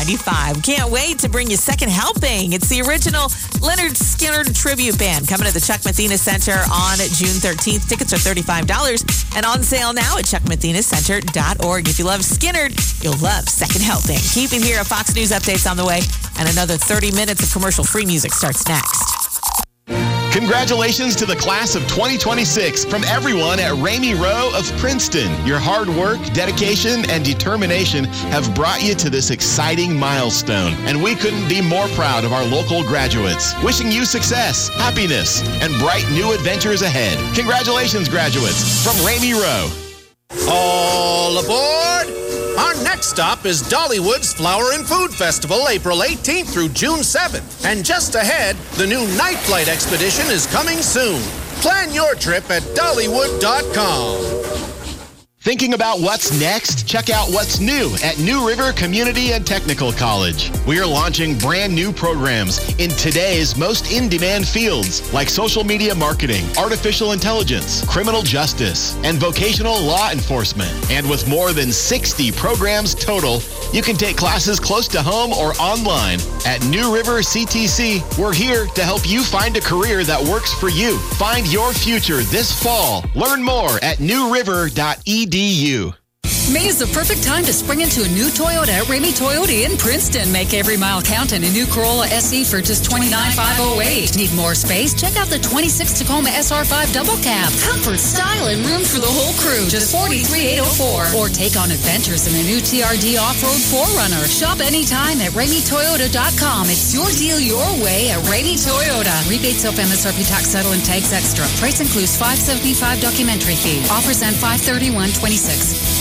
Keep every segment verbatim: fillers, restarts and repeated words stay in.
ninety-five. Can't wait to bring you Second Helping. It's the original Leonard Skinner tribute band coming to the Chuck Mathena Center on June thirteenth. Tickets are thirty-five dollars and on sale now at chuck mathena center dot org. If you love Skinner, you'll love Second Helping. Keep it here. Fox News updates on the way, and another thirty minutes of commercial-free music starts next. Congratulations to the class of twenty twenty-six from everyone at Ramey Rowe of Princeton. Your hard work, dedication, and determination have brought you to this exciting milestone, and we couldn't be more proud of our local graduates. Wishing you success, happiness, and bright new adventures ahead. Congratulations, graduates, from Ramey Rowe. All aboard! Our next stop is Dollywood's Flower and Food Festival, April eighteenth through June seventh. And just ahead, the new Night Flight Expedition is coming soon. Plan your trip at dollywood dot com. Thinking about what's next? Check out what's new at New River Community and Technical College. We are launching brand new programs in today's most in-demand fields like social media marketing, artificial intelligence, criminal justice, and vocational law enforcement. And with more than sixty programs total, you can take classes close to home or online. At New River C T C, we're here to help you find a career that works for you. Find your future this fall. Learn more at new river dot e d u. May is the perfect time to spring into a new Toyota at Ramey Toyota in Princeton. Make every mile count in a new Corolla S E for just twenty-nine thousand five hundred eight. Need more space? Check out the twenty-six Tacoma S R five Double Cab. Comfort, style, and room for the whole crew. Just forty-three thousand eight hundred four. Or take on adventures in a new T R D Off-Road four runner. Shop anytime at ramey toyota dot com. It's your deal your way at Ramey Toyota. Rebates up M S R P tax settle and tags extra. Price includes five hundred seventy-five dollars documentary fee. Offers end five thirty-one twenty-six.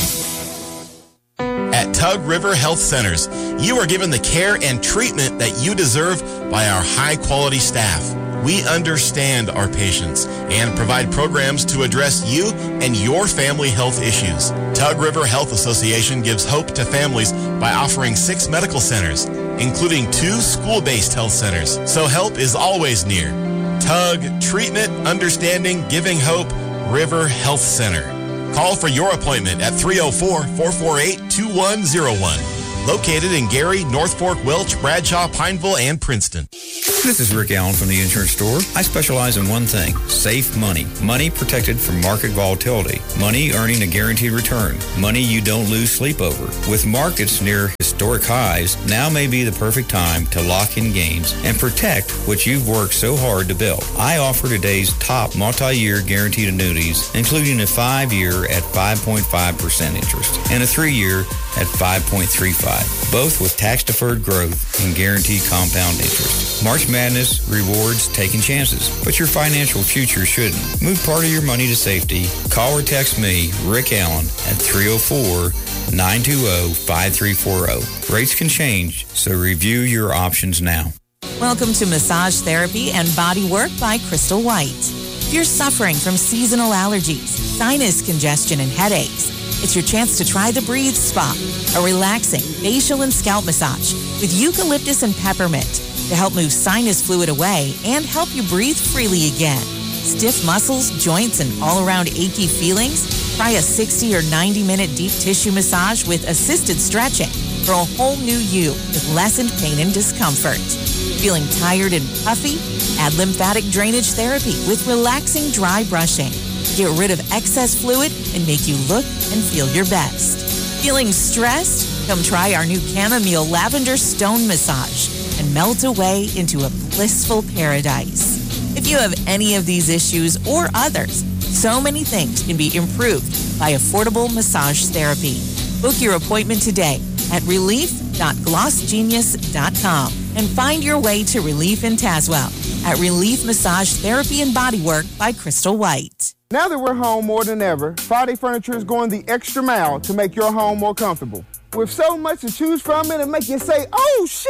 At Tug River Health Centers, you are given the care and treatment that you deserve by our high-quality staff. We understand our patients and provide programs to address you and your family health issues. Tug River Health Association gives hope to families by offering six medical centers, including two school-based health centers, so help is always near. Tug, treatment, understanding, giving hope, River Health Center. Call for your appointment at three oh four, four four eight, two one oh one. Located in Gary, North Fork, Welch, Bradshaw, Pineville, and Princeton. This is Rick Allen from the Insurance Store. I specialize in one thing, safe money. Money protected from market volatility. Money earning a guaranteed return. Money you don't lose sleep over. With markets near historic highs, now may be the perfect time to lock in gains and protect what you've worked so hard to build. I offer today's top multi-year guaranteed annuities, including a five-year at five point five percent interest and a three-year at five point three five, both with tax-deferred growth and guaranteed compound interest. March Madness rewards taking chances, but your financial future shouldn't. Move part of your money to safety. Call or text me, Rick Allen, at three oh four, nine two oh, five three four oh. Rates can change, so review your options now. Welcome to Massage Therapy and Body Work by Crystal White. If you're suffering from seasonal allergies, sinus congestion, and headaches, it's your chance to try the Breathe Spa, a relaxing facial and scalp massage with eucalyptus and peppermint to help move sinus fluid away and help you breathe freely again. Stiff muscles, joints, and all-around achy feelings? Try a sixty or ninety minute deep tissue massage with assisted stretching for a whole new you with lessened pain and discomfort. Feeling tired and puffy? Add lymphatic drainage therapy with relaxing dry brushing. Get rid of excess fluid and make you look and feel your best. Feeling stressed? Come try our new chamomile lavender stone massage and melt away into a blissful paradise. If you have any of these issues or others, so many things can be improved by affordable massage therapy. Book your appointment today at relief dot gloss genius dot com and find your way to relief in Tazewell at Relief Massage Therapy and Bodywork by Crystal White. Now that we're home more than ever, Friday Furniture is going the extra mile to make your home more comfortable. With so much to choose from, it'll make you say, oh, shit.